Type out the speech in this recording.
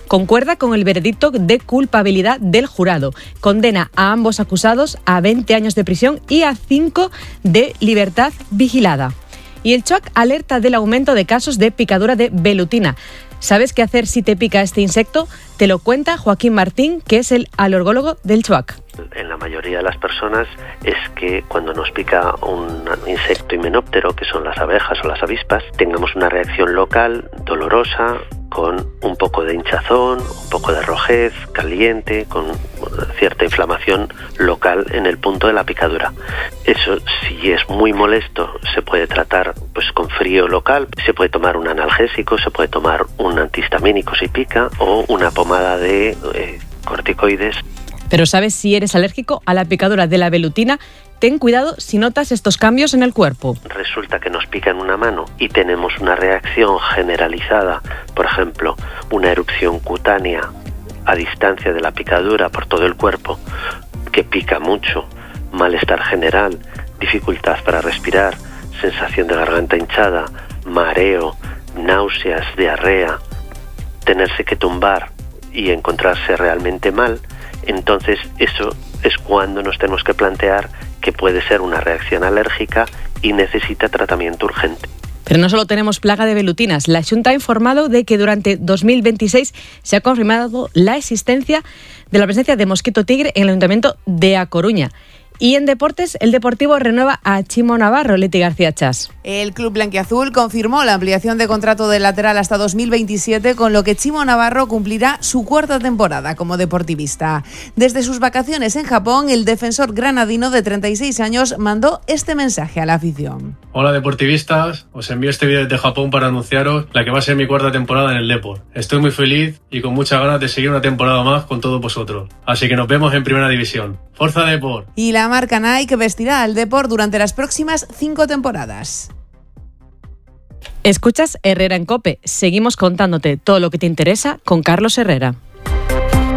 concuerda con el veredicto de culpabilidad del jurado. Condena a ambos acusados a 20 años de prisión y a 5 de libertad vigilada. Y el CHOAC alerta del aumento de casos de picadura de velutina. ¿Sabes qué hacer si te pica este insecto? Te lo cuenta Joaquín Martín, que es el alergólogo del CHOAC. En la mayoría de las personas es que cuando nos pica un insecto himenóptero, que son las abejas o las avispas, tengamos una reacción local dolorosa, con un poco de hinchazón, un poco de rojez, caliente, con cierta inflamación local en el punto de la picadura. Eso, si es muy molesto, se puede tratar pues con frío local, se puede tomar un analgésico, se puede tomar un antihistamínico si pica o una pomada de corticoides. Pero ¿sabes si eres alérgico a la picadura de la velutina? Ten cuidado si notas estos cambios en el cuerpo. Resulta que nos pica en una mano y tenemos una reacción generalizada, por ejemplo, una erupción cutánea a distancia de la picadura por todo el cuerpo, que pica mucho, malestar general, dificultad para respirar, sensación de garganta hinchada, mareo, náuseas, diarrea, tenerse que tumbar y encontrarse realmente mal. Entonces eso es cuando nos tenemos que plantear que puede ser una reacción alérgica y necesita tratamiento urgente. Pero no solo tenemos plaga de velutinas. La Xunta ha informado de que durante 2026 se ha confirmado la existencia de la presencia de mosquito tigre en el Ayuntamiento de A Coruña. Y en deportes, el Deportivo renueva a Chimo Navarro. Leti García Chas. El club blanquiazul confirmó la ampliación de contrato del lateral hasta 2027, con lo que Chimo Navarro cumplirá su cuarta temporada como deportivista. Desde sus vacaciones en Japón, el defensor granadino de 36 años mandó este mensaje a la afición. Hola deportivistas, os envío este vídeo desde Japón para anunciaros la que va a ser mi cuarta temporada en el Depor. Estoy muy feliz y con muchas ganas de seguir una temporada más con todos vosotros. Así que nos vemos en Primera División. ¡Forza Depor! Y la marca Nike vestirá al Depor durante las próximas 5 temporadas. Escuchas Herrera en COPE. Seguimos contándote todo lo que te interesa con Carlos Herrera.